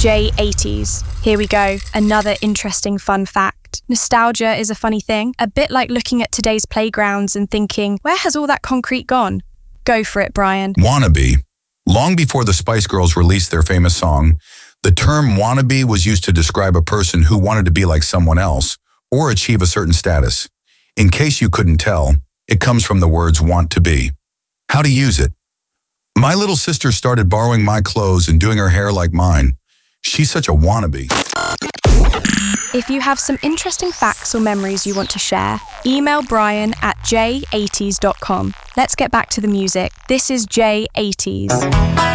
J80s. Here we go, another interesting fun fact. Nostalgia is a funny thing, a bit like looking at today's playgrounds and thinking, where has all that concrete gone? Go for it, Brian. Wannabe. Long before the Spice Girls released their famous song, the term wannabe was used to describe a person who wanted to be like someone else or achieve a certain status. In case you couldn't tell, it comes from the words want to be. How to use it. My little sister started borrowing my clothes and doing her hair like mine. She's such a wannabe. If you have some interesting facts or memories you want to share, email Brian at j80s.com. Let's get back to the music. This is J80s.